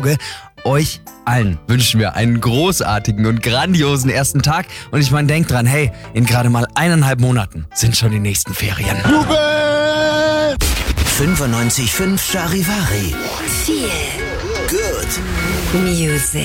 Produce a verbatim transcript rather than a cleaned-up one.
Auge. Euch allen wünschen wir einen großartigen und grandiosen ersten Tag. Und ich meine, denkt dran, hey, in gerade mal eineinhalb Monaten sind schon die nächsten Ferien. fünfundneunzig Komma fünf Charivari. Viel Good Music.